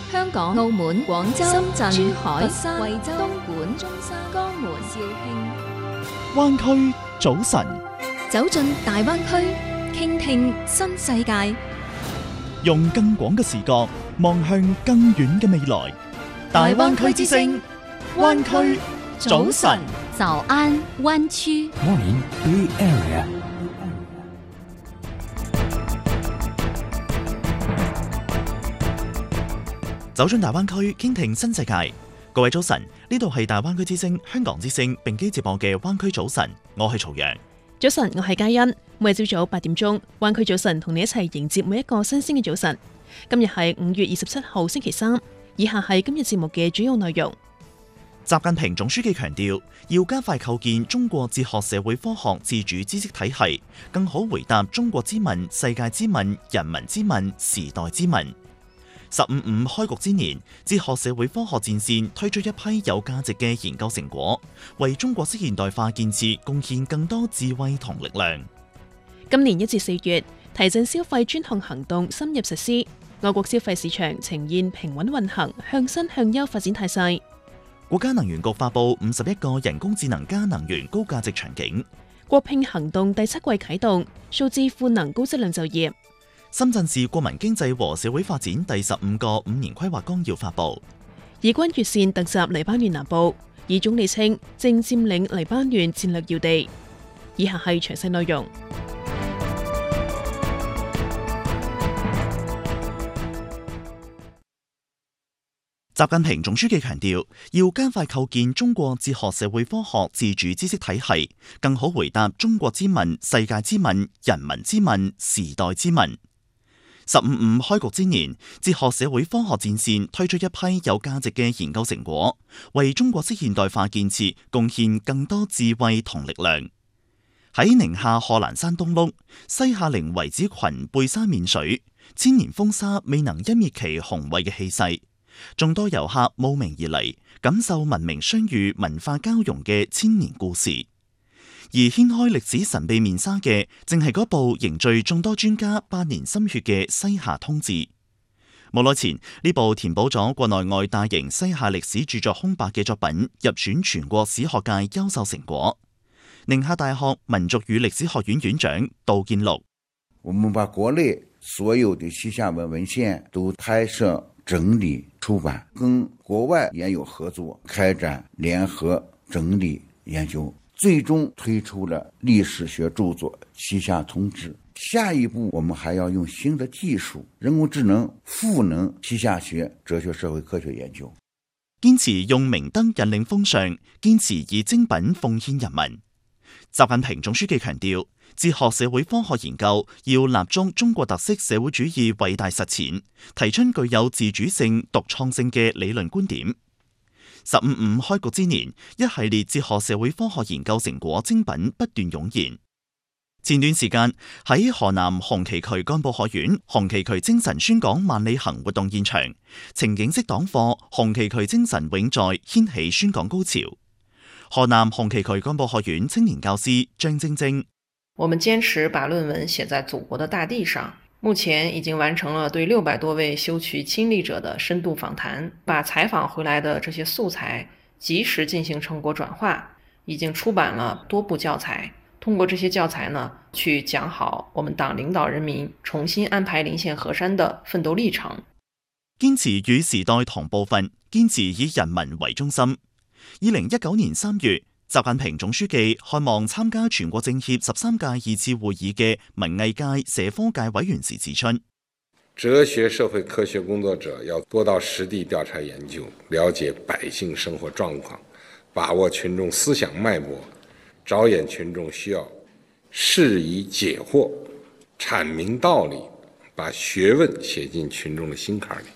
香港、澳門、廣州、深圳、珠海、 佛山、 惠州、 東莞、中山、江門、肇慶。 灣區早晨， 走進大灣區，傾聽新世界， 用更廣嘅視角望向更遠嘅未來。大灣區之聲，灣區早晨。 早安灣區。 Morning Bay Area。 走進大灣區，傾聽新世界。各位早晨，呢度係大灣區之聲、香港之聲並機接播嘅灣區早晨，我係曹陽。 早晨，我係嘉欣。每日朝早8點鐘，灣區早晨同你一齊迎接每一個新鮮嘅早晨。今日係5月27號星期三，以下係今日節目嘅主要內容。 習近平總書記強調，要加快構建中國哲學社會科學自主知識體系，更好回答中國之問、世界之問、人民之問、時代之問。15.5開局之年，哲學社會科學戰線推出一批有價值嘅研究成果，為中國式現代化建設貢獻更多智慧同力量。 今年1至4月，提振消費專項行動深入實施，我國消費市場呈現平穩運行、向新向優發展態勢。 國家能源局發布51個人工智能加能源高價值場景。 國聘行動第7季啟動，數字賦能高質量就業。 深圳市國民經濟和社會發展第15個5年規劃綱要發布。 以軍越線突襲黎巴嫩南部，以總理稱正佔領黎巴嫩戰略要地。以下係詳細內容。 習近平總書記強調，要加快構建中國哲學社會科學自主知識體系，更好回答中國之問、世界之問、人民之問、時代之問。15.5開局之年，哲學社會科學戰線推出一批有價值嘅研究成果，為中國式現代化建設貢獻更多智慧同力量。喺寧夏賀蘭山東麓，西夏陵遺址群背山面水，千年風沙未能湮滅其宏偉嘅氣勢。眾多遊客慕名而嚟，感受文明相遇、文化交融嘅千年故事。而掀開歷史神秘面紗嘅，正係嗰部凝聚眾多專家百年心血嘅《西夏通志》。冇耐前，呢部填補咗國內外大型西夏歷史著作空白嘅作品，入選全國史學界優秀成果。寧夏大學民族與歷史學院院長杜建祿： 我們把國內所有的西夏文文獻都拍攝、整理、出版，跟國外研友合作，開展聯合整理研究，最終推出了歷史學著作《西夏通志》。下一步，我們還要用新的技術，人工智能賦能西夏學、哲學、社會科學研究。 堅持用明德引領風尚，堅持以精品奉獻人民。習近平總書記強調，哲學社會科學研究要立足中國特色社會主義偉大實踐，提出具有自主性、獨創性嘅理論觀點。15.5開局之年，一系列哲學社會科學研究成果精品不斷湧現。前段時間喺河南紅旗渠幹部學院紅旗渠精神宣講萬里行活動現場，情景式黨課紅旗渠精神永在掀起宣講高潮。河南紅旗渠幹部學院青年教師張晶晶： 我們堅持把論文寫在祖國的大地上，目前已經完成了對600多位修渠親歷者的深度訪談，把採訪回來的這些素材及時進行成果轉化，已經出版了多部教材。通過這些教材呢，去講好我們黨領導人民重新安排臨縣河山的奮鬥歷程。 堅持與時代同步伐，堅持以人民為中心。2019年3月，習近平總書記看望參加全國政協13屆2次會議嘅文藝界、社科界委員時指出， 哲學社會科學工作者要多到實地調查研究，了解百姓生活狀況，把握群眾思想脈搏，着眼群眾需要，釋疑解惑，闡明道理，把學問寫進群眾的心坎裏。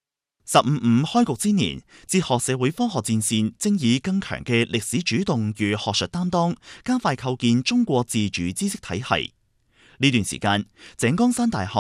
15.5開局之年，哲學社會科學戰線正以更強嘅歷史主動與學術擔當，加快構建中國自主知識體系。呢段時間，井岡山大學